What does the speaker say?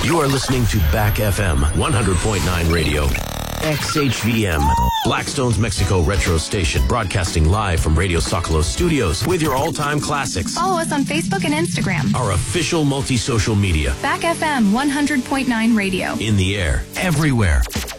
You are listening to Back FM 100.9 Radio. XHVM, Blackstone's Mexico Retro Station, broadcasting live from Radio Socolo Studios with your all-time classics. Follow us on Facebook and Instagram. Our official multi-social media. Back FM 100.9 Radio. In the air, everywhere.